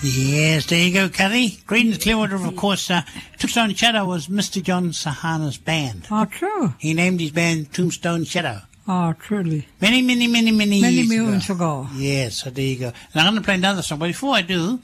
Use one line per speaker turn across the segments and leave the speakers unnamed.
Yes, there you go, Kathy. Greetings, Clearwater. Of course, Tombstone Shadow was Mr. John Sahana's band.
Oh, true.
He named his band Tombstone Shadow.
Oh, truly.
Many years
moons ago.
Yes, so there you go. And I'm going to play another song, but before I do,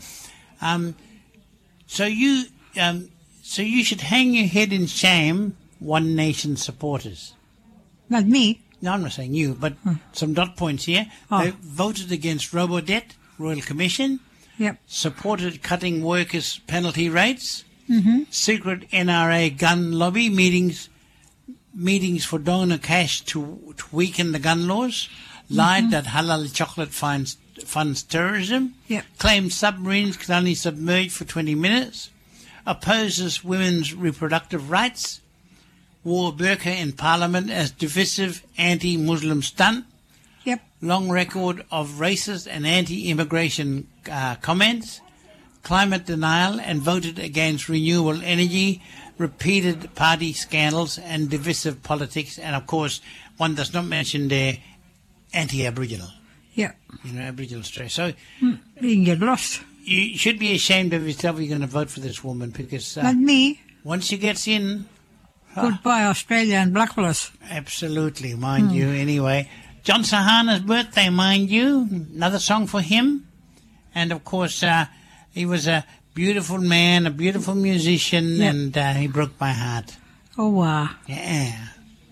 so you should hang your head in shame, One Nation supporters.
Not me.
No, I'm not saying you, but some dot points here.
Oh.
They voted against Robodebt, Royal Commission.
Yep.
Supported cutting workers' penalty rates. Secret NRA gun lobby meetings for donor cash to weaken the gun laws. Lied that halal chocolate funds terrorism.
Yep.
Claimed submarines can only submerge for 20 minutes. Opposes women's reproductive rights. Wore burqa in Parliament as divisive anti-Muslim stunt.
Yep.
Long record of racist and anti-immigration comments. Climate denial and voted against renewable energy. Repeated party scandals and divisive politics. And, of course, one does not mention their anti-Aboriginal.
Yep.
Aboriginal stress. So
You can get lost.
you should be ashamed of yourself if you're going to vote for this woman because
Not me.
once she gets in...
Goodbye, Australia and blackfellas.
Absolutely, mind you. Anyway, John Sahana's birthday, mind you. Another song for him. And, of course, he was a beautiful man, a beautiful musician,
Yep.
and he broke my heart.
Oh, wow.
Yeah.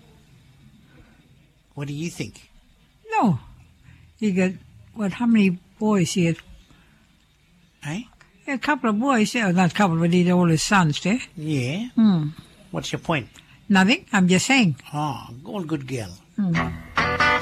What do you think?
No. You got, how many boys he had?
Eh?
A couple of boys, not a couple, but he had all his sons there.
Yeah. What's your point?
Nothing. I'm just saying.
Oh, all good girl.